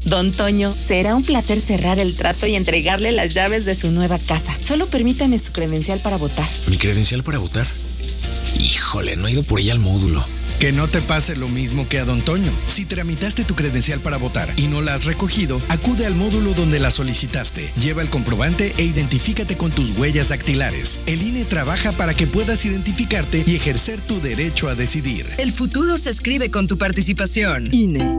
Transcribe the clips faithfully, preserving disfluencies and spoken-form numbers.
Don Toño, será un placer cerrar el trato y entregarle las llaves de su nueva casa. Solo permítame su credencial para votar. ¿Mi credencial para votar? Híjole, no he ido por ella al módulo. Que no te pase lo mismo que a Don Toño. Si tramitaste tu credencial para votar y no la has recogido, acude al módulo donde la solicitaste. Lleva el comprobante e identifícate con tus huellas dactilares. El I N E trabaja para que puedas identificarte y ejercer tu derecho a decidir. El futuro se escribe con tu participación. I N E.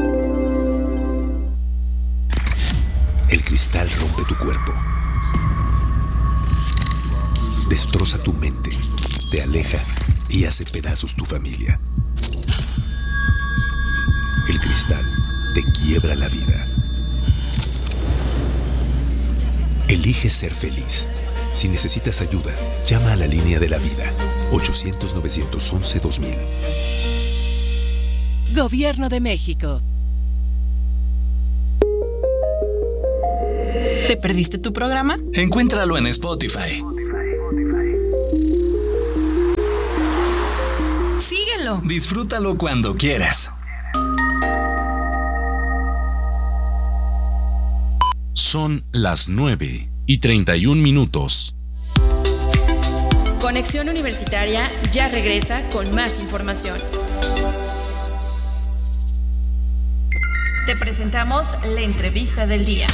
El cristal rompe tu cuerpo. Destroza tu mente. Te aleja y hace pedazos tu familia. El cristal te quiebra la vida. Elige ser feliz. Si necesitas ayuda, llama a la línea de la vida. ochocientos, novecientos once, dos mil. Gobierno de México. ¿Te perdiste tu programa? Encuéntralo en Spotify. Síguelo. Disfrútalo cuando quieras. Son las nueve y treinta y un minutos. Conexión Universitaria ya regresa con más información. Te presentamos la entrevista del día.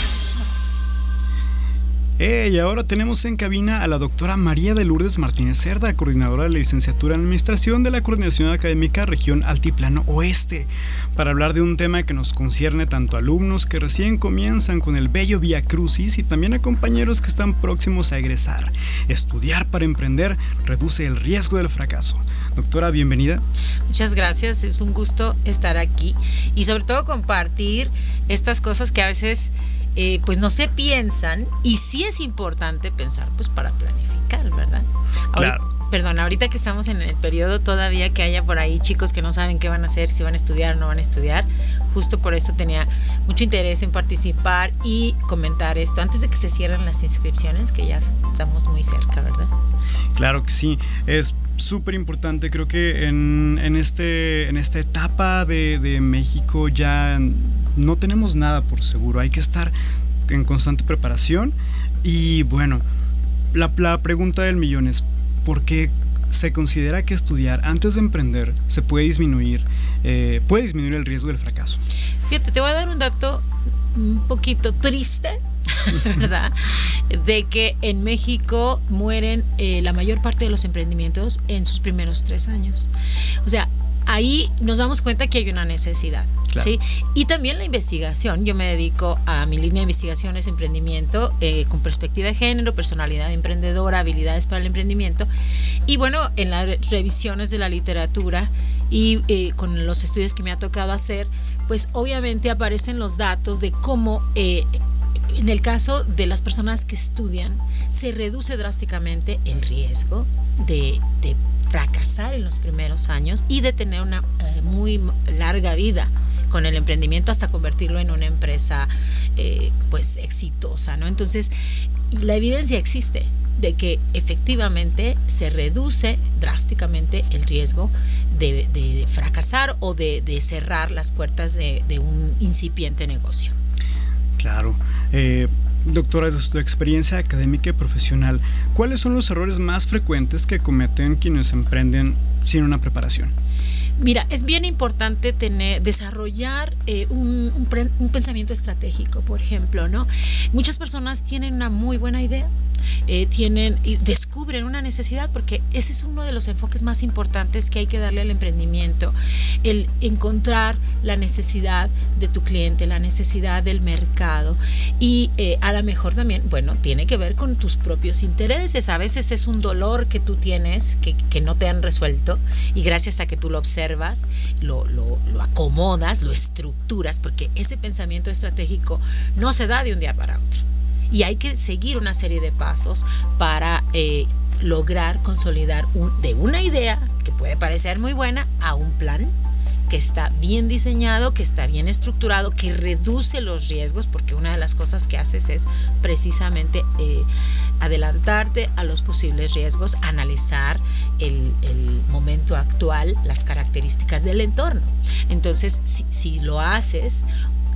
Hey, y ahora tenemos en cabina a la doctora María de Lourdes Martínez Cerda, coordinadora de la licenciatura en Administración de la Coordinación Académica Región Altiplano Oeste, para hablar de un tema que nos concierne tanto a alumnos que recién comienzan con el bello Vía Crucis y también a compañeros que están próximos a egresar. Estudiar para emprender reduce el riesgo del fracaso. Doctora, bienvenida. Muchas gracias, es un gusto estar aquí y sobre todo compartir estas cosas que a veces Eh, pues no se piensan y sí es importante pensar pues para planificar, ¿verdad? Ahorita, claro. Perdón, ahorita que estamos en el periodo todavía que haya por ahí chicos que no saben qué van a hacer, si van a estudiar o no van a estudiar, justo por eso tenía mucho interés en participar y comentar esto antes de que se cierren las inscripciones, que ya estamos muy cerca, ¿verdad? Claro que sí, es súper importante. Creo que en, en, este, en esta etapa de, de México ya no tenemos nada por seguro, hay que estar en constante preparación. Y bueno, la, la pregunta del millón es: ¿por qué se considera que estudiar antes de emprender se puede disminuir, eh, puede disminuir el riesgo del fracaso? Fíjate, te voy a dar un dato un poquito triste, ¿verdad? De que en México mueren eh, la mayor parte de los emprendimientos en sus primeros tres años. O sea, ahí nos damos cuenta que hay una necesidad. Claro. ¿Sí? Y también la investigación. Yo me dedico a mi línea de investigaciones, emprendimiento, eh, con perspectiva de género, personalidad emprendedora, habilidades para el emprendimiento. Y bueno, en las revisiones de la literatura y eh, con los estudios que me ha tocado hacer, pues obviamente aparecen los datos de cómo eh, en el caso de las personas que estudian se reduce drásticamente el riesgo de, de fracasar en los primeros años y de tener una eh, muy larga vida con el emprendimiento hasta convertirlo en una empresa eh, pues exitosa, ¿no? Entonces, la evidencia existe de que efectivamente se reduce drásticamente el riesgo de, de fracasar o de, de cerrar las puertas de, de un incipiente negocio. Claro. Eh, doctora, desde tu experiencia académica y profesional, ¿cuáles son los errores más frecuentes que cometen quienes emprenden sin una preparación? Mira, es bien importante tener, desarrollar eh, un, un, pre, un pensamiento estratégico, por ejemplo, ¿no? Muchas personas tienen una muy buena idea, eh, tienen y descubren una necesidad, porque ese es uno de los enfoques más importantes que hay que darle al emprendimiento, el encontrar la necesidad de tu cliente, la necesidad del mercado y eh, a lo mejor también, bueno, tiene que ver con tus propios intereses. A veces es un dolor que tú tienes que, que no te han resuelto y gracias a que tú lo observas, lo, lo, lo acomodas, lo estructuras, porque ese pensamiento estratégico no se da de un día para otro. Y hay que seguir una serie de pasos para eh, lograr consolidar un, de una idea que puede parecer muy buena a un plan que está bien diseñado, que está bien estructurado, que reduce los riesgos, porque una de las cosas que haces es precisamente eh, adelantarte a los posibles riesgos, analizar el, el momento actual, las características del entorno. Entonces, si, si lo haces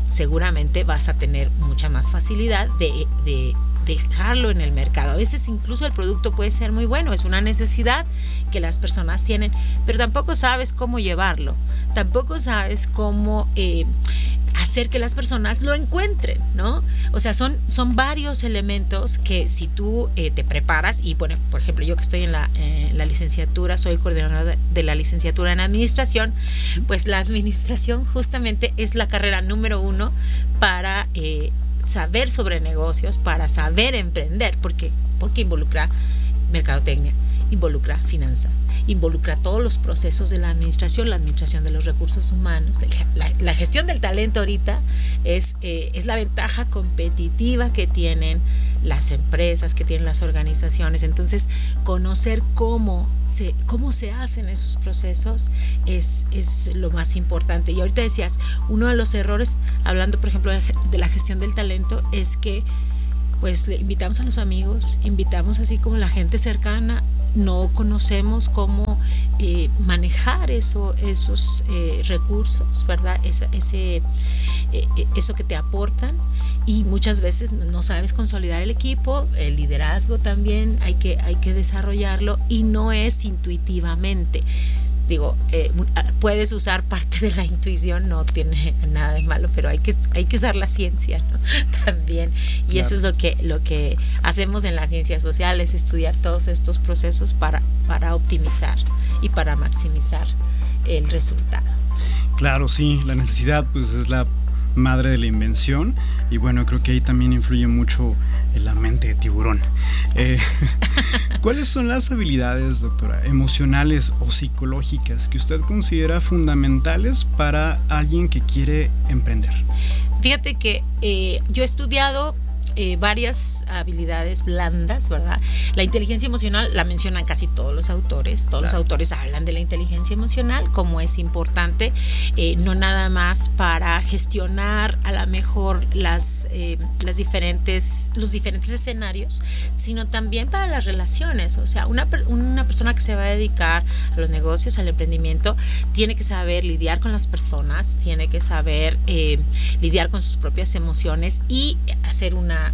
seguramente vas a tener mucha más facilidad de, de dejarlo en el mercado. A veces incluso el producto puede ser muy bueno, es una necesidad que las personas tienen, pero tampoco sabes cómo llevarlo, tampoco sabes cómo eh, hacer que las personas lo encuentren, ¿no? O sea, son, son varios elementos que si tú eh, te preparas, y bueno, por ejemplo, yo que estoy en la, eh, la licenciatura, soy coordinadora de, de la licenciatura en administración, pues la administración justamente es la carrera número uno para eh, saber sobre negocios, para saber emprender, porque, porque involucra mercadotecnia, involucra finanzas, involucra todos los procesos de la administración, la administración de los recursos humanos, de la, la gestión del talento ahorita es, eh, es la ventaja competitiva que tienen las empresas, que tienen las organizaciones. Entonces, conocer cómo se, cómo se hacen esos procesos es, es lo más importante. Y ahorita decías, uno de los errores, hablando por ejemplo de, de la gestión del talento, es que pues le invitamos a los amigos, invitamos así como la gente cercana, no conocemos cómo eh, manejar eso, esos eh, recursos, ¿verdad? Esa, ese, eh, eso que te aportan, y muchas veces no sabes consolidar el equipo, el liderazgo también hay que, hay que desarrollarlo, y no es intuitivamente. Digo, eh, puedes usar parte de la intuición, no tiene nada de malo, pero hay que, hay que usar la ciencia, ¿no? También. Y claro, eso es lo que, lo que hacemos en las ciencias sociales, estudiar todos estos procesos para, para optimizar y para maximizar el resultado. Claro, sí, la necesidad pues es la madre de la invención, y bueno, creo que ahí también influye mucho en la mente de tiburón. Eh, ¿Cuáles son las habilidades, doctora, emocionales o psicológicas que usted considera fundamentales para alguien que quiere emprender? Fíjate que eh, yo he estudiado Eh, varias habilidades blandas, ¿verdad? La inteligencia emocional la mencionan casi todos los autores, todos claro. los autores hablan de la inteligencia emocional, como es importante, eh, no nada más para gestionar a lo mejor las, eh, las diferentes, los diferentes escenarios, sino también para las relaciones. O sea, una, una persona que se va a dedicar a los negocios, al emprendimiento, tiene que saber lidiar con las personas, tiene que saber eh, lidiar con sus propias emociones y hacer una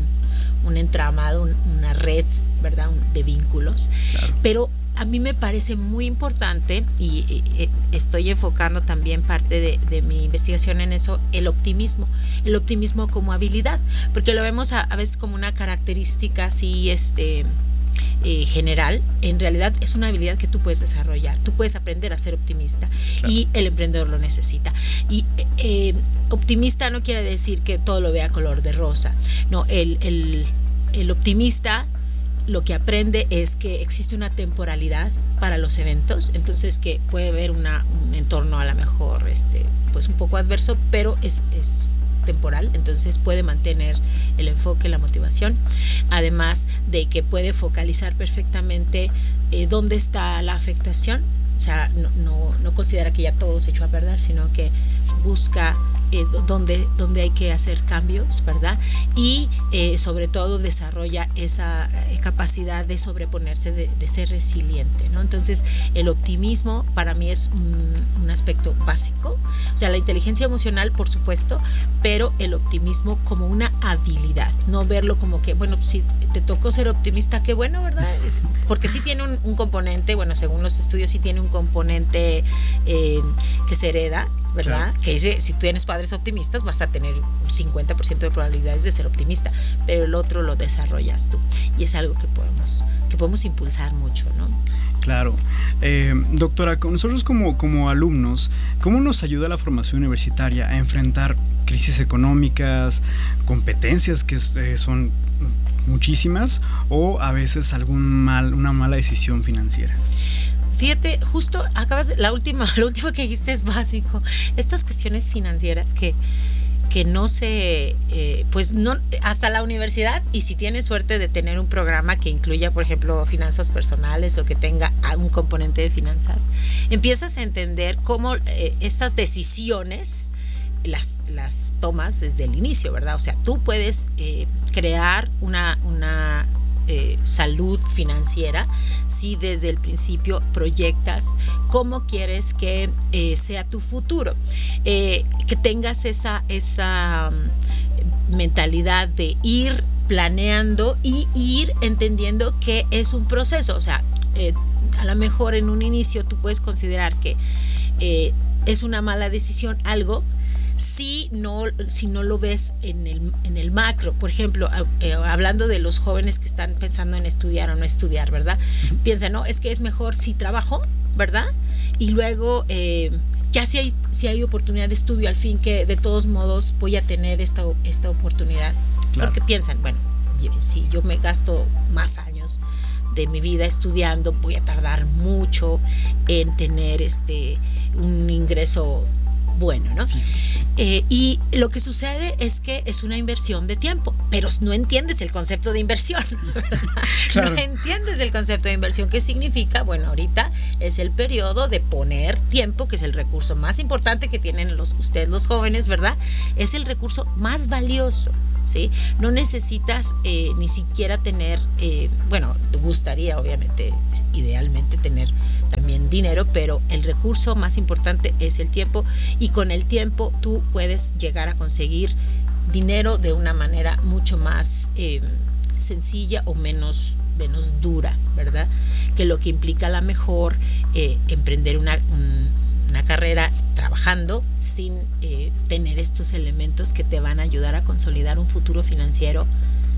Un, un entramado, un, una red, ¿verdad? Un, de vínculos. Claro. Pero a mí me parece muy importante, y, y, y estoy enfocando también parte de, de mi investigación en eso, el optimismo. El optimismo como habilidad, porque lo vemos a, a veces como una característica así, este... Eh, general. En realidad es una habilidad que tú puedes desarrollar, tú puedes aprender a ser optimista. Claro. Y el emprendedor lo necesita. Y eh, optimista no quiere decir que todo lo vea color de rosa, no, el, el, el optimista lo que aprende es que existe una temporalidad para los eventos, entonces que puede haber una, un entorno a lo mejor este, pues un poco adverso, pero es, es temporal, entonces puede mantener el enfoque, la motivación, además de que puede focalizar perfectamente eh, dónde está la afectación, o sea, no, no, no considera que ya todo se echó a perder, sino que busca eh, dónde, dónde hay que hacer cambios, ¿verdad? Y eh, sobre todo desarrolla esa eh, capacidad de sobreponerse, de, de ser resiliente, ¿no? Entonces, el optimismo para mí es un, un aspecto básico, o sea, la inteligencia emocional, por supuesto, pero el optimismo como una habilidad, no verlo como que, bueno, si te tocó ser optimista, qué bueno, ¿verdad? Porque sí tiene un, un componente, bueno, según los estudios, sí tiene un componente eh, que se hereda, ¿verdad? Claro. Que dice, si tienes padres optimistas vas a tener un cincuenta por ciento de probabilidades de ser optimista, pero el otro lo desarrollas tú, y es algo que podemos, que podemos impulsar mucho, ¿no? Claro. Eh, doctora, nosotros como, como alumnos, ¿cómo nos ayuda la formación universitaria a enfrentar crisis económicas, competencias que eh, son muchísimas, o a veces algún mal, una mala decisión financiera? Fíjate, justo acabas de, la última, lo último que dijiste es básico. Estas cuestiones financieras que, que no se, eh, pues no, hasta la universidad, y si tienes suerte de tener un programa que incluya, por ejemplo, finanzas personales o que tenga un componente de finanzas, empiezas a entender cómo eh, estas decisiones las, las tomas desde el inicio, ¿verdad? O sea, tú puedes eh, crear una, una eh, salud financiera si desde el principio proyectas cómo quieres que eh, sea tu futuro, eh, que tengas esa, esa um, mentalidad de ir planeando y ir entendiendo que es un proceso. O sea, eh, a lo mejor en un inicio tú puedes considerar que eh, es una mala decisión algo si no, si no lo ves en el, en el macro. Por ejemplo, eh, hablando de los jóvenes que están pensando en estudiar o no estudiar, ¿verdad? Uh-huh. Piensan, no, es que es mejor si trabajo, ¿verdad? Y luego eh, ya si hay, si hay oportunidad de estudio, al fin que de todos modos voy a tener esta, esta oportunidad. Claro. Porque piensan, bueno, si yo me gasto más años de mi vida estudiando, voy a tardar mucho en tener este un ingreso bueno, ¿no? Sí, sí. Eh, y lo que sucede es que es una inversión de tiempo, pero no entiendes el concepto de inversión, ¿verdad? Claro. No entiendes el concepto de inversión. ¿Qué significa? Bueno, ahorita es el periodo de poner tiempo, que es el recurso más importante que tienen los, ustedes los jóvenes, ¿verdad? Es el recurso más valioso, ¿sí? No necesitas eh, ni siquiera tener, eh, bueno, te gustaría obviamente, idealmente tener también dinero, pero el recurso más importante es el tiempo, y con el tiempo tú puedes llegar a conseguir dinero de una manera mucho más eh, sencilla o menos, menos dura, ¿verdad? Que lo que implica a lo mejor eh, emprender una, un, una carrera trabajando sin eh, tener estos elementos que te van a ayudar a consolidar un futuro financiero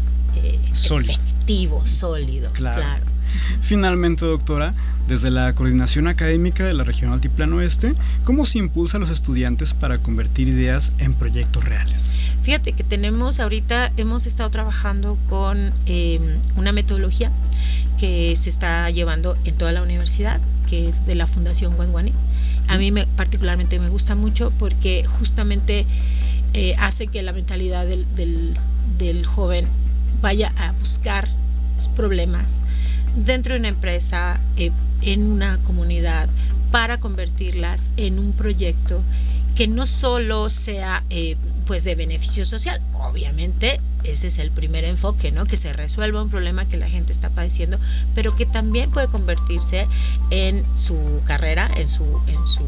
eh, sólido. efectivo, sólido, claro. claro. Finalmente, doctora, desde la Coordinación Académica de la Región Altiplano Oeste, ¿cómo se impulsa a los estudiantes para convertir ideas en proyectos reales? Fíjate que tenemos ahorita, hemos estado trabajando con eh, una metodología que se está llevando en toda la universidad, que es de la Fundación Guanguani. A mí me, particularmente me gusta mucho porque justamente eh, hace que la mentalidad del, del, del joven vaya a buscar problemas dentro de una empresa, eh, en una comunidad, para convertirlas en un proyecto que no solo sea eh, pues de beneficio social. Obviamente ese es el primer enfoque, ¿no? Que se resuelva un problema que la gente está padeciendo, pero que también puede convertirse en su carrera, en su, en su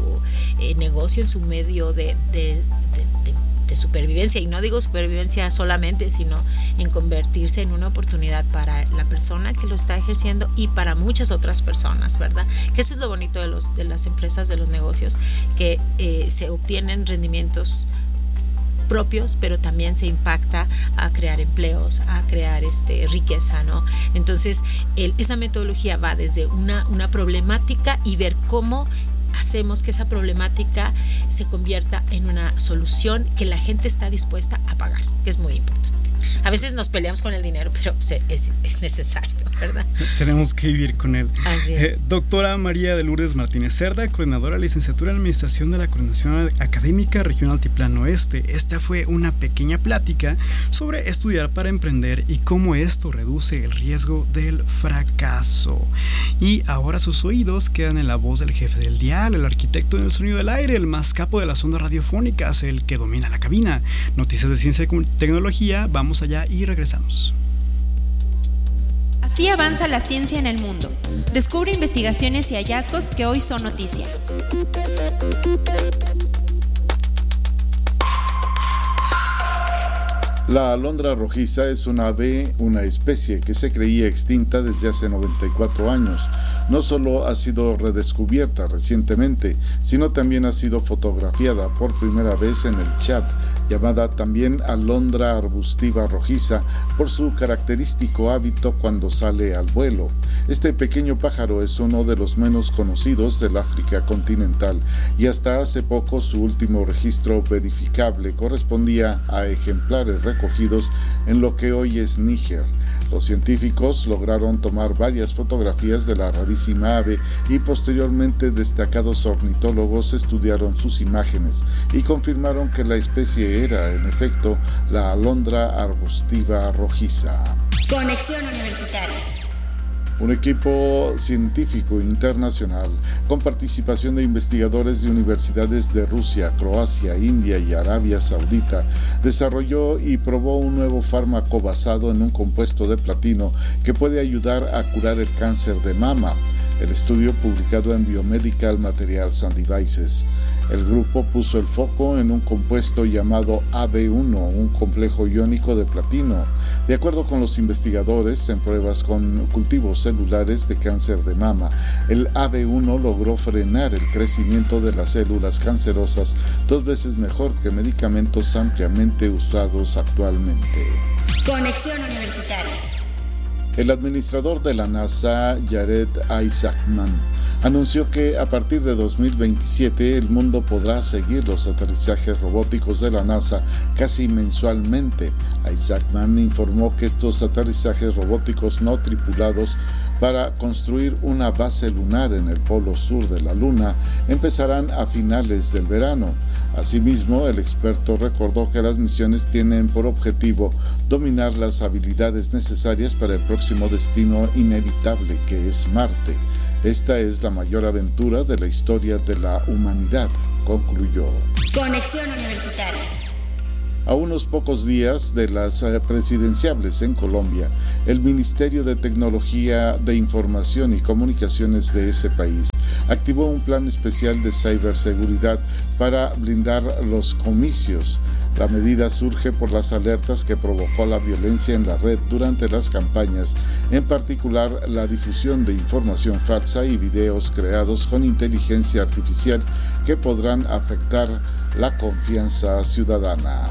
eh, negocio, en su medio de, de, de, de de supervivencia, y no digo supervivencia solamente, sino en convertirse en una oportunidad para la persona que lo está ejerciendo y para muchas otras personas, ¿verdad? Que eso es lo bonito de los de las empresas, de los negocios, que eh, se obtienen rendimientos propios, pero también se impacta a crear empleos, a crear este riqueza, ¿no? Entonces, el, esa metodología va desde una, una problemática y ver cómo hacemos que esa problemática se convierta en una solución que la gente está dispuesta a pagar, que es muy importante. A veces nos peleamos con el dinero, pero es, es necesario, ¿verdad? Tenemos que vivir con él. Así es. Eh, doctora María de Lourdes Martínez Cerda, coordinadora de licenciatura en Administración de la Coordinación Académica Región Altiplano Oeste. Esta fue una pequeña plática sobre estudiar para emprender y cómo esto reduce el riesgo del fracaso. Y ahora sus oídos quedan en la voz del jefe del dial, el arquitecto del sonido del aire, el más capo de las ondas radiofónicas, el que domina la cabina. Noticias de ciencia y tecnología. Vamos allá y regresamos. Así avanza la ciencia en el mundo. Descubre investigaciones y hallazgos que hoy son noticia. La alondra rojiza es una ave, una especie que se creía extinta desde hace noventa y cuatro años. No solo ha sido redescubierta recientemente, sino también ha sido fotografiada por primera vez en el Chad, llamada también alondra arbustiva rojiza por su característico hábito cuando sale al vuelo. Este pequeño pájaro es uno de los menos conocidos del África continental y hasta hace poco su último registro verificable correspondía a ejemplares recogidos en lo que hoy es Níger. Los científicos lograron tomar varias fotografías de la rarísima ave y posteriormente destacados ornitólogos estudiaron sus imágenes y confirmaron que la especie era, en efecto, la alondra arbustiva rojiza. Conexión Universitaria. Un equipo científico internacional con participación de investigadores de universidades de Rusia, Croacia, India y Arabia Saudita desarrolló y probó un nuevo fármaco basado en un compuesto de platino que puede ayudar a curar el cáncer de mama. El estudio, publicado en Biomedical Materials and Devices, el grupo puso el foco en un compuesto llamado A B uno, un complejo iónico de platino. De acuerdo con los investigadores, en pruebas con cultivos celulares de cáncer de mama, el A B uno logró frenar el crecimiento de las células cancerosas dos veces mejor que medicamentos ampliamente usados actualmente. Conexión Universitaria. El administrador de la NASA, Jared Isaacman, anunció que a partir de dos mil veintisiete el mundo podrá seguir los aterrizajes robóticos de la NASA casi mensualmente. Isaacman informó que estos aterrizajes robóticos no tripulados para construir una base lunar en el polo sur de la Luna empezarán a finales del verano. Asimismo, el experto recordó que las misiones tienen por objetivo dominar las habilidades necesarias para el próximo destino inevitable, que es Marte. Esta es la mayor aventura de la historia de la humanidad, concluyó. Conexión Universitaria. A unos pocos días de las presidenciables en Colombia, el Ministerio de Tecnología de Información y Comunicaciones de ese país activó un plan especial de ciberseguridad para blindar los comicios. La medida surge por las alertas que provocó la violencia en la red durante las campañas, en particular la difusión de información falsa y videos creados con inteligencia artificial que podrán afectar la confianza ciudadana.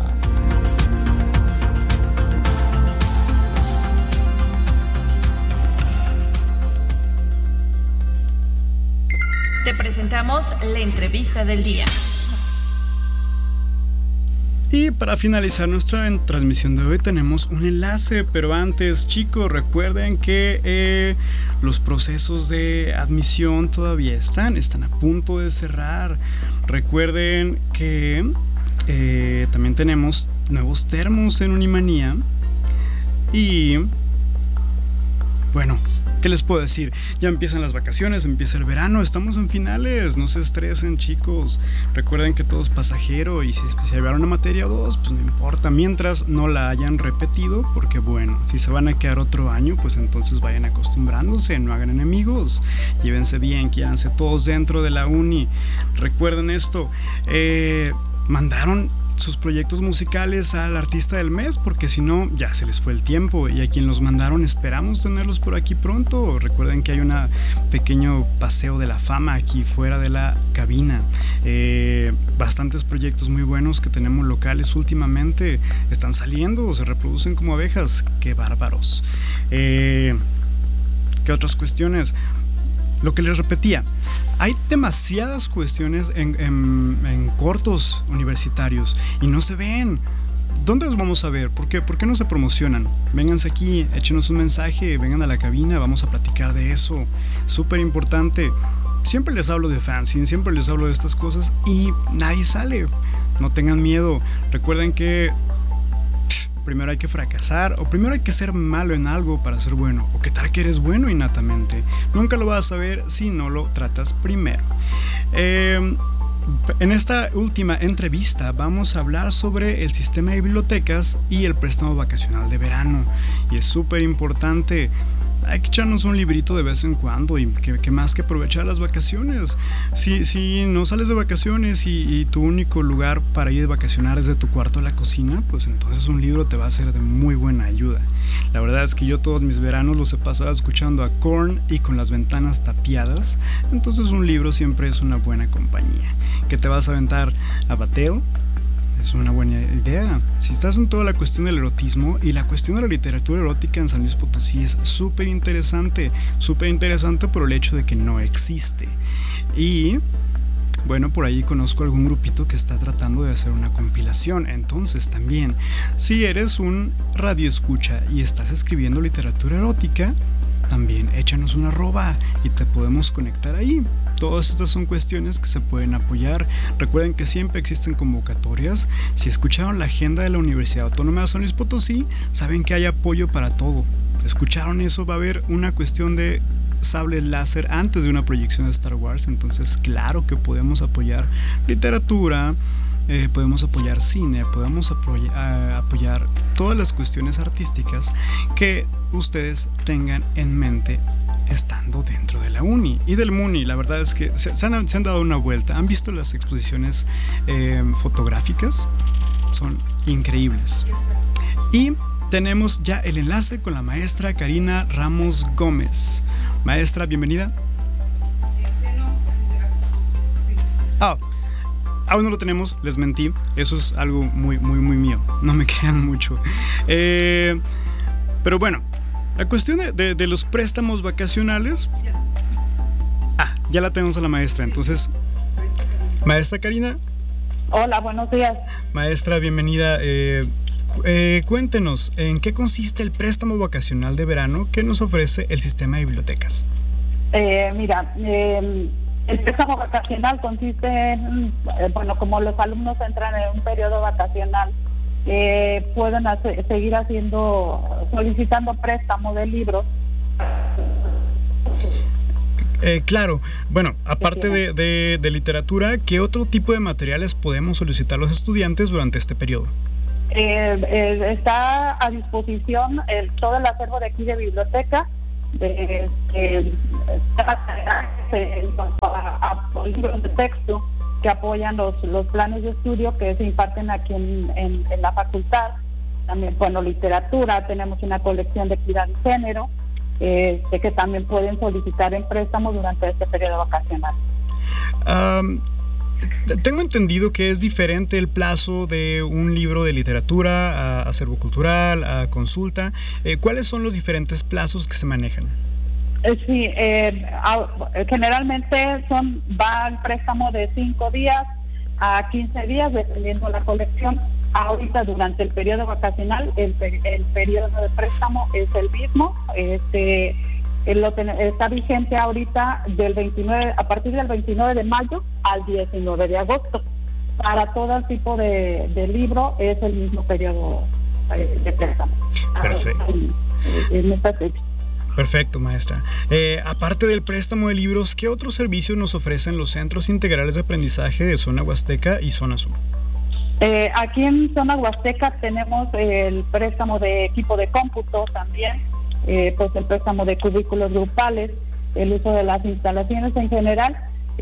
Te presentamos la entrevista del día. Y para finalizar nuestra transmisión de hoy tenemos un enlace, pero antes, chicos, recuerden que eh, los procesos de admisión todavía están, están a punto de cerrar. Recuerden que eh, también tenemos nuevos termos en Unimanía y bueno, ¿qué les puedo decir? Ya empiezan las vacaciones, empieza el verano, estamos en finales, no se estresen, chicos. Recuerden que todo es pasajero y si se llevaron una materia o dos, pues no importa, mientras no la hayan repetido, porque bueno, si se van a quedar otro año, pues entonces vayan acostumbrándose, no hagan enemigos, llévense bien, quédense todos dentro de la uni. Recuerden esto, eh, mandaron sus proyectos musicales al artista del mes, porque si no ya se les fue el tiempo, y a quien los mandaron esperamos tenerlos por aquí pronto. Recuerden que hay un pequeño paseo de la fama aquí fuera de la cabina. Eh, bastantes proyectos muy buenos que tenemos locales últimamente están saliendo, se reproducen como abejas. ¡Qué bárbaros! Eh, ¿Qué otras cuestiones? Lo que les repetía, hay demasiadas cuestiones en, en, en cortos universitarios y no se ven. ¿Dónde los vamos a ver? ¿Por qué? ¿Por qué no se promocionan? Vénganse aquí, échenos un mensaje, vengan a la cabina, vamos a platicar de eso. Súper importante. Siempre les hablo de fanzine, siempre les hablo de estas cosas y nadie sale. No tengan miedo. Recuerden que primero hay que fracasar, o primero hay que ser malo en algo para ser bueno, o qué tal que eres bueno innatamente. Nunca lo vas a saber si no lo tratas primero. Eh, en esta última entrevista vamos a hablar sobre el sistema de bibliotecas y el préstamo vacacional de verano, y es súper importante. Hay que echarnos un librito de vez en cuando, y que, que más que aprovechar las vacaciones. Si, si no sales de vacaciones y, y tu único lugar para ir de vacacionar es de tu cuarto a la cocina, pues entonces un libro te va a ser de muy buena ayuda. La verdad es que yo todos mis veranos los he pasado escuchando a Korn y con las ventanas tapiadas, entonces un libro siempre es una buena compañía. ¿Qué te vas a aventar? ¿A Bateo? Es una buena idea. Si estás en toda la cuestión del erotismo y la cuestión de la literatura erótica en San Luis Potosí es súper interesante, súper interesante por el hecho de que no existe. Y bueno, por ahí conozco algún grupito que está tratando de hacer una compilación. Entonces también, si eres un radioescucha y estás escribiendo literatura erótica, también échanos una arroba y te podemos conectar ahí. Todas estas son cuestiones que se pueden apoyar. Recuerden que siempre existen convocatorias. Si escucharon la agenda de la Universidad Autónoma de San Luis Potosí, saben que hay apoyo para todo. ¿Escucharon eso? Va a haber una cuestión de sable láser antes de una proyección de Star Wars. Entonces, claro que podemos apoyar literatura, eh, podemos apoyar cine, podemos apoy- a, apoyar todas las cuestiones artísticas que ustedes tengan en mente estando dentro de la uni y del MUNI. La verdad es que se, se, han, se han dado una vuelta. ¿Han visto las exposiciones eh, fotográficas? Son increíbles. Y tenemos ya el enlace con la maestra Karina Ramos Gómez. Maestra, bienvenida. Ah, aún no lo tenemos, les mentí. Eso es algo muy, muy, muy mío. No me crean mucho. Eh, pero bueno, la cuestión de, de, de los préstamos vacacionales. Ah, ya la tenemos a la maestra. Entonces, maestra Karina. Hola, buenos días. Maestra, bienvenida. Eh, Eh, cuéntenos, ¿en qué consiste el préstamo vacacional de verano que nos ofrece el sistema de bibliotecas? Eh, mira, eh, el préstamo vacacional consiste en, eh, bueno, como los alumnos entran en un periodo vacacional, eh, pueden hacer, seguir haciendo, solicitando préstamo de libros. Eh, claro, bueno, aparte de, de, de literatura, ¿qué otro tipo de materiales podemos solicitar los estudiantes durante este periodo? Eh, eh, está a disposición el, todo el acervo de aquí de biblioteca, de, de, de, a, a libros de texto que apoyan los, los planes de estudio que se imparten aquí en, en, en la facultad. También, bueno, literatura, tenemos una colección de equidad de género, eh, que también pueden solicitar en préstamo durante este periodo vacacional. Um, Tengo entendido que es diferente el plazo de un libro de literatura a acervo cultural, a consulta. Eh, ¿Cuáles son los diferentes plazos que se manejan? Eh, sí, eh, a, generalmente son va el préstamo de cinco días a quince días, dependiendo de la colección. Ahorita, durante el periodo vacacional, el, el periodo de préstamo es el mismo. Este, Lo ten, está vigente ahorita del veintinueve, a partir del veintinueve de mayo al diecinueve de agosto. Para todo tipo de, de libro es el mismo periodo de préstamo. Perfecto. En esta fecha. Perfecto, maestra. Eh, aparte del préstamo de libros, ¿qué otros servicios nos ofrecen los centros integrales de aprendizaje de Zona Huasteca y Zona Sur? Eh, aquí en Zona Huasteca tenemos el préstamo de equipo de cómputo también. Eh, pues el préstamo de cubículos grupales, el uso de las instalaciones en general.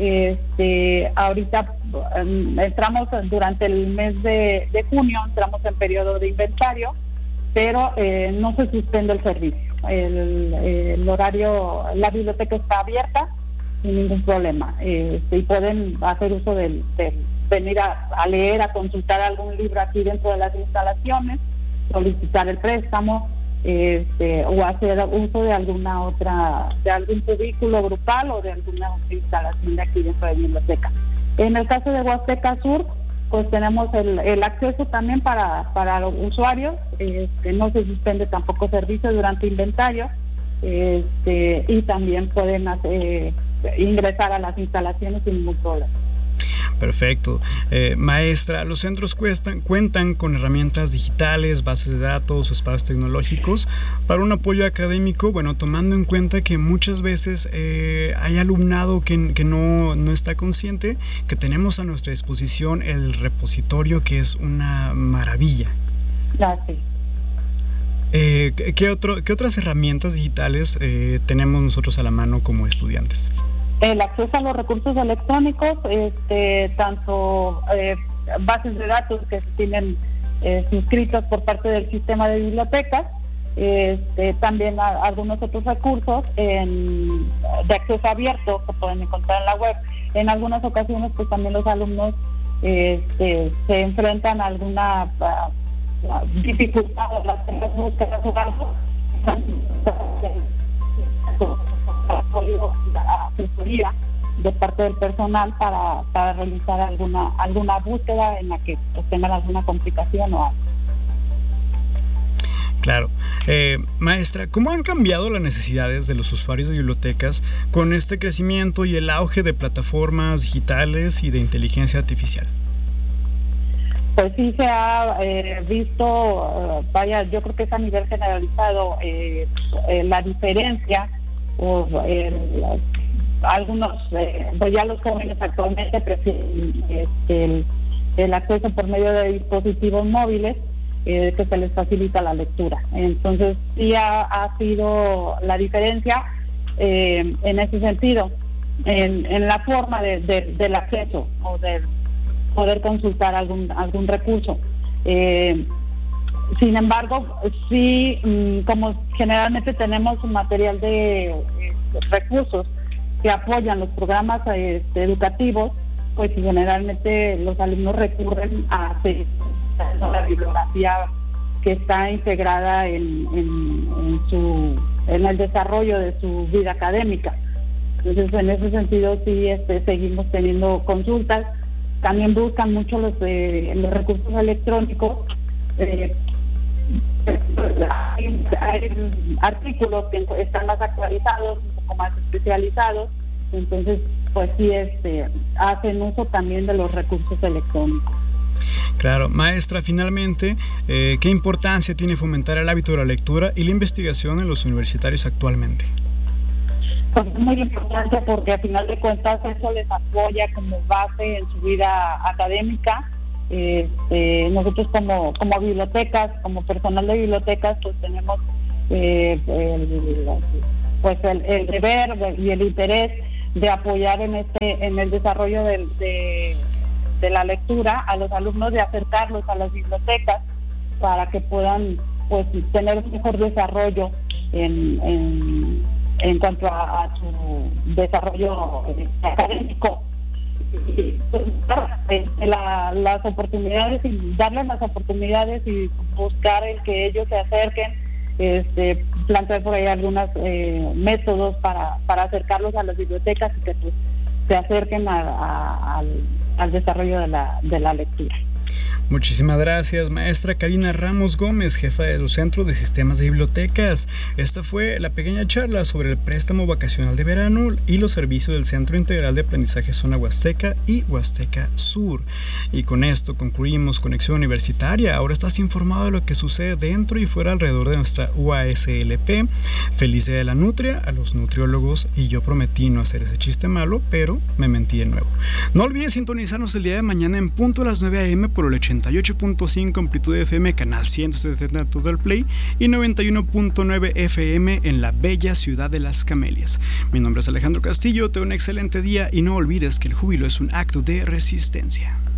Este, ahorita um, entramos durante el mes de, de junio, entramos en periodo de inventario, pero eh, no se suspende el servicio. El, el horario, la biblioteca está abierta sin ningún problema, este, y pueden hacer uso del, del venir a, a leer, a consultar algún libro aquí dentro de las instalaciones, solicitar el préstamo. Este, o hacer uso de alguna otra, de algún cubículo grupal o de alguna otra instalación de aquí dentro de la biblioteca. En el caso de Huasteca Sur, pues tenemos el, el acceso también para, para los usuarios, este, no se suspende tampoco servicio durante inventario, este, y también pueden hacer, ingresar a las instalaciones sin ningún problema. Perfecto. Eh, maestra, los centros cuestan, cuentan con herramientas digitales, bases de datos o espacios tecnológicos para un apoyo académico, bueno, tomando en cuenta que muchas veces eh, hay alumnado que, que no, no está consciente que tenemos a nuestra disposición el repositorio, que es una maravilla. Gracias. Eh, ¿qué, otro, ¿Qué otras herramientas digitales eh, tenemos nosotros a la mano como estudiantes? El acceso a los recursos electrónicos, este, tanto eh, bases de datos que se tienen eh, suscritas por parte del sistema de bibliotecas, este, también a, algunos otros recursos en, de acceso abierto que pueden encontrar en la web. En algunas ocasiones, pues también los alumnos este, se enfrentan a alguna uh, dificultad en las búsquedas de datos. Asesoría de parte del personal para, para realizar alguna alguna búsqueda en la que pues, tengan alguna complicación o algo. Claro. Eh, maestra, ¿cómo han cambiado las necesidades de los usuarios de bibliotecas con este crecimiento y el auge de plataformas digitales y de inteligencia artificial? Pues sí se ha eh, visto, uh, vaya, yo creo que es a nivel generalizado eh, eh, la diferencia o eh, algunos, eh, pues ya los jóvenes actualmente prefieren este, el, el acceso por medio de dispositivos móviles eh, que se les facilita la lectura. Entonces sí ha, ha sido la diferencia eh, en ese sentido, en, en la forma de, de, del acceso o del poder consultar algún algún recurso. Eh, sin embargo, sí, como generalmente tenemos un material de eh, recursos que apoyan los programas eh, educativos, pues generalmente los alumnos recurren a, a la bibliografía que está integrada en, en, en su en el desarrollo de su vida académica. Entonces, en ese sentido, sí este, seguimos teniendo consultas. También buscan mucho los, eh, los recursos electrónicos. Eh, hay, hay artículos que están más actualizados, un poco más especializados, entonces pues sí este, hacen uso también de los recursos electrónicos. Claro, maestra, finalmente, eh, ¿qué importancia tiene fomentar el hábito de la lectura y la investigación en los universitarios actualmente? Pues es muy importante porque a final de cuentas eso les apoya como base en su vida académica. Este, nosotros como, como bibliotecas, como personal de bibliotecas, pues tenemos eh, el, pues el, el deber y el interés de apoyar en este en el desarrollo de, de, de la lectura a los alumnos, de acercarlos a las bibliotecas para que puedan pues tener un mejor desarrollo en, en en cuanto a, a su desarrollo eh, académico. Y, pues, la, las oportunidades y darles las oportunidades y buscar el que ellos se acerquen, este, plantear por ahí algunos eh, métodos para, para acercarlos a las bibliotecas y que pues, se acerquen a, a, al, al desarrollo de la, de la lectura. Muchísimas gracias, maestra Karina Ramos Gómez, jefa de los Centros de Sistemas de Bibliotecas. Esta fue la pequeña charla sobre el préstamo vacacional de verano y los servicios del Centro Integral de Aprendizaje Zona Huasteca y Huasteca Sur. Y con esto concluimos Conexión Universitaria. Ahora estás informado de lo que sucede dentro y fuera alrededor de nuestra U A S L P. Feliz Día de la Nutria a los nutriólogos, y yo prometí no hacer ese chiste malo, pero me mentí de nuevo. No olvides sintonizarnos el día de mañana en punto a las nueve a eme por el ochenta y ocho punto cinco amplitud F M, canal ciento setenta todo el play, y noventa y uno punto nueve F M en la bella ciudad de Las Camelias. Mi nombre es Alejandro Castillo, te doy un excelente día y no olvides que el júbilo es un acto de resistencia.